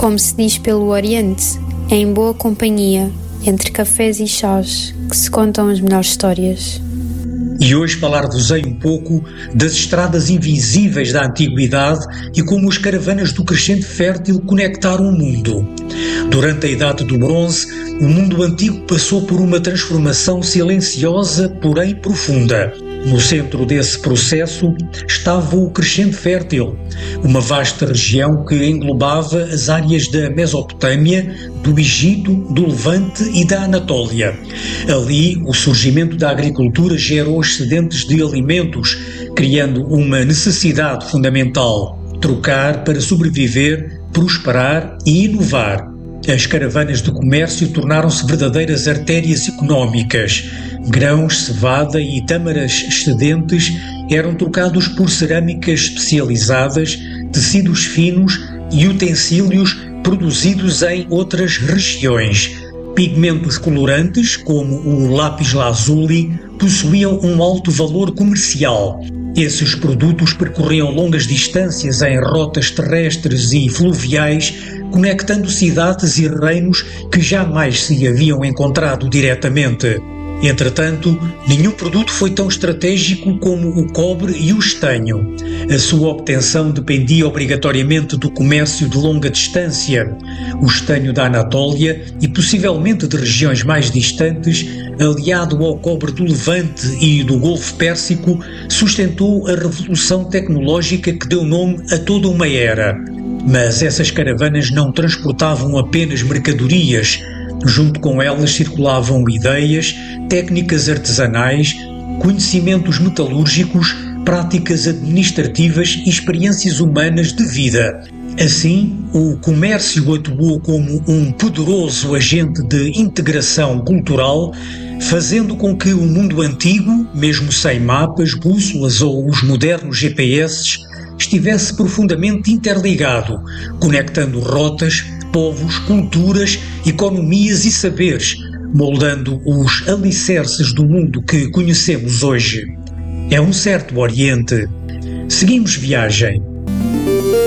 Como se diz pelo Oriente, é em boa companhia, entre cafés e chás, que se contam as melhores histórias. E hoje falar-vos-ei um pouco das estradas invisíveis da antiguidade e como as caravanas do Crescente Fértil conectaram o mundo. Durante a Idade do Bronze, o mundo antigo passou por uma transformação silenciosa, porém profunda. No centro desse processo estava o Crescente Fértil, uma vasta região que englobava as áreas da Mesopotâmia, do Egito, do Levante e da Anatólia. Ali, o surgimento da agricultura gerou excedentes de alimentos, criando uma necessidade fundamental: trocar para sobreviver, prosperar e inovar. As caravanas de comércio tornaram-se verdadeiras artérias económicas. Grãos, cevada e tâmaras excedentes eram trocados por cerâmicas especializadas, tecidos finos e utensílios produzidos em outras regiões. Pigmentos colorantes, como o lápis-lazuli, possuíam um alto valor comercial. Esses produtos percorriam longas distâncias em rotas terrestres e fluviais, conectando cidades e reinos que jamais se haviam encontrado diretamente. Entretanto, nenhum produto foi tão estratégico como o cobre e o estanho. A sua obtenção dependia obrigatoriamente do comércio de longa distância. O estanho da Anatólia e possivelmente de regiões mais distantes, aliado ao cobre do Levante e do Golfo Pérsico, sustentou a revolução tecnológica que deu nome a toda uma era. Mas essas caravanas não transportavam apenas mercadorias. Junto com elas circulavam ideias, técnicas artesanais, conhecimentos metalúrgicos, práticas administrativas e experiências humanas de vida. Assim, o comércio atuou como um poderoso agente de integração cultural, fazendo com que o mundo antigo, mesmo sem mapas, bússolas ou os modernos GPS, estivesse profundamente interligado, conectando rotas, povos, culturas, economias e saberes, moldando os alicerces do mundo que conhecemos hoje. É um certo Oriente. Seguimos viagem.